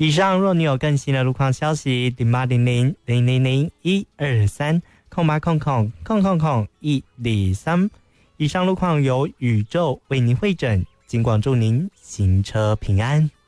以上若你有更新的路况消息，0800-000-123-0800-123，以上路况由宇宙为您会诊，尽管祝您行车平安。